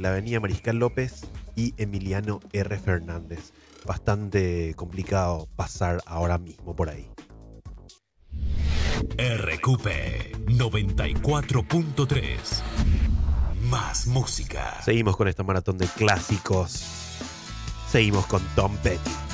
la avenida Mariscal López y Emiliano R. Fernández. Bastante complicado pasar ahora mismo por ahí. RQP 94.3. Más música. Seguimos con esta maratón de clásicos. Seguimos con Tom Petty.